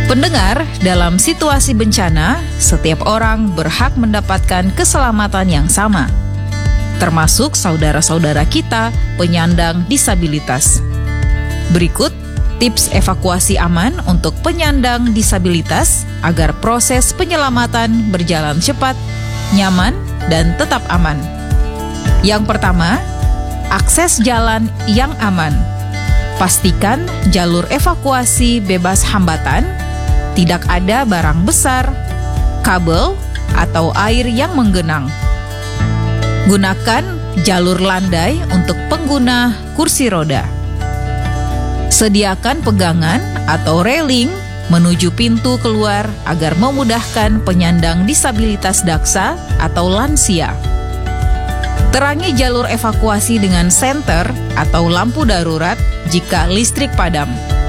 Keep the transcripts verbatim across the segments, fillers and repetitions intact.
Pendengar, dalam situasi bencana, setiap orang berhak mendapatkan keselamatan yang sama, termasuk saudara-saudara kita penyandang disabilitas. Berikut tips evakuasi aman untuk penyandang disabilitas agar proses penyelamatan berjalan cepat, nyaman, dan tetap aman. Yang pertama, akses jalan yang aman. Pastikan jalur evakuasi bebas hambatan, tidak ada barang besar, kabel, atau air yang menggenang. Gunakan jalur landai untuk pengguna kursi roda. Sediakan pegangan atau railing menuju pintu keluar agar memudahkan penyandang disabilitas daksa atau lansia. Terangi jalur evakuasi dengan senter atau lampu darurat jika listrik padam.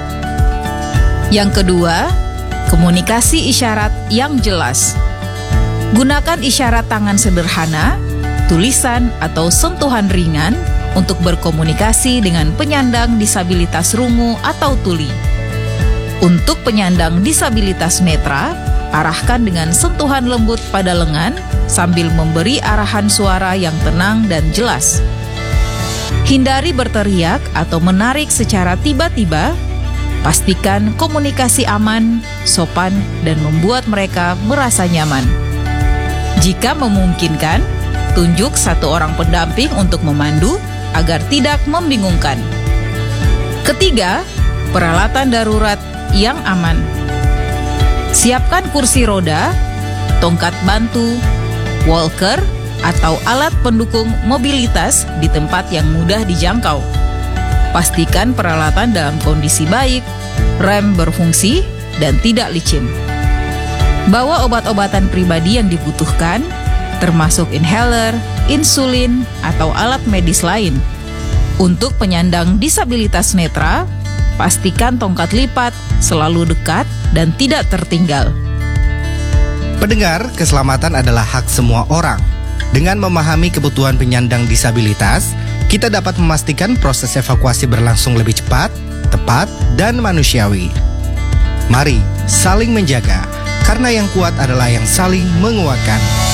Yang kedua, komunikasi isyarat yang jelas. Gunakan isyarat tangan sederhana, tulisan, atau sentuhan ringan untuk berkomunikasi dengan penyandang disabilitas rungu atau tuli. Untuk penyandang disabilitas netra, arahkan dengan sentuhan lembut pada lengan sambil memberi arahan suara yang tenang dan jelas. Hindari berteriak atau menarik secara tiba-tiba. Pastikan komunikasi aman, sopan, dan membuat mereka merasa nyaman. Jika memungkinkan, tunjuk satu orang pendamping untuk memandu agar tidak membingungkan. Ketiga, peralatan darurat yang aman. Siapkan kursi roda, tongkat bantu, walker, atau alat pendukung mobilitas di tempat yang mudah dijangkau. Pastikan peralatan dalam kondisi baik, rem berfungsi, dan tidak licin. Bawa obat-obatan pribadi yang dibutuhkan, termasuk inhaler, insulin, atau alat medis lain. Untuk penyandang disabilitas netra, pastikan tongkat lipat selalu dekat dan tidak tertinggal. Pendengar, keselamatan adalah hak semua orang. Dengan memahami kebutuhan penyandang disabilitas, kita dapat memastikan proses evakuasi berlangsung lebih cepat, tepat, dan manusiawi. Mari saling menjaga, karena yang kuat adalah yang saling menguatkan.